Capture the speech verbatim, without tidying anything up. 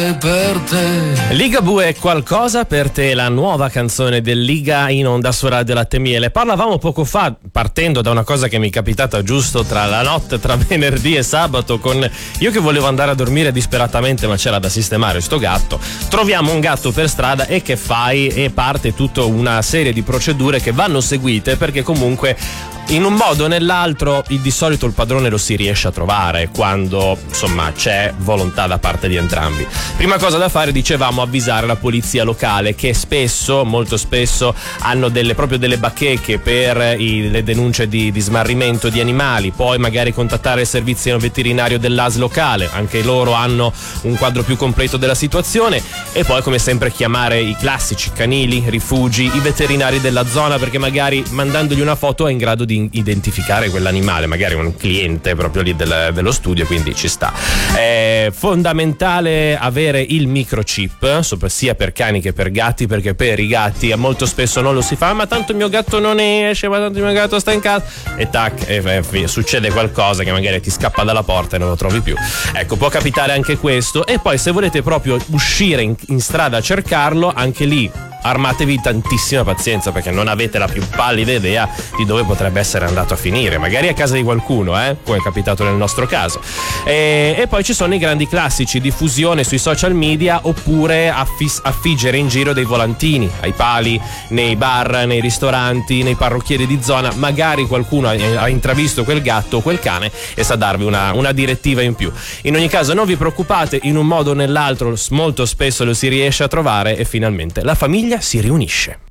Per te. Ligabue è qualcosa per te, la nuova canzone del Liga in onda su Radio Latte Miele. Parlavamo poco fa, partendo da una cosa che mi è capitata giusto tra la notte, tra venerdì e sabato, con io che volevo andare a dormire disperatamente ma c'era da sistemare sto gatto. Troviamo un gatto per strada e che fai? E parte tutta una serie di procedure che vanno seguite, perché comunque in un modo o nell'altro il, di solito il padrone lo si riesce a trovare quando insomma c'è volontà da parte di entrambi. Prima cosa da fare, dicevamo, avvisare la polizia locale, che spesso, molto spesso, hanno delle proprio delle bacheche per i, le denunce di, di smarrimento di animali. Poi magari contattare il servizio veterinario dell'A S locale, anche loro hanno un quadro più completo della situazione. E poi come sempre chiamare i classici canili, rifugi, i veterinari della zona, perché magari mandandogli una foto è in grado di identificare quell'animale, magari un cliente proprio lì del, dello studio, quindi ci sta. È fondamentale avere il microchip, sia per cani che per gatti, perché per i gatti molto spesso non lo si fa, ma tanto il mio gatto non esce, ma tanto il mio gatto sta in casa, e tac, e, e, succede qualcosa che magari ti scappa dalla porta e non lo trovi più. Ecco, può capitare anche questo. E poi se volete proprio uscire in, in strada a cercarlo, anche lì armatevi tantissima pazienza, perché non avete la più pallida idea di dove potrebbe essere andato a finire, magari a casa di qualcuno, eh? Come è capitato nel nostro caso. E, e poi ci sono i grandi classici: diffusione sui social media, oppure affis- affiggere in giro dei volantini ai pali, nei bar, nei ristoranti, nei parrucchieri di zona. Magari qualcuno ha, ha intravisto quel gatto o quel cane e sa darvi una, una direttiva in più. In ogni caso non vi preoccupate, in un modo o nell'altro molto spesso lo si riesce a trovare e finalmente la famiglia si riunisce.